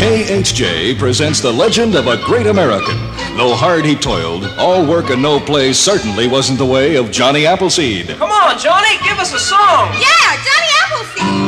KHJ presents the legend of a great American. Though hard he toiled, all work and no play certainly wasn't the way of Johnny Appleseed. Come on, Johnny, give us a song. Yeah, Johnny Appleseed.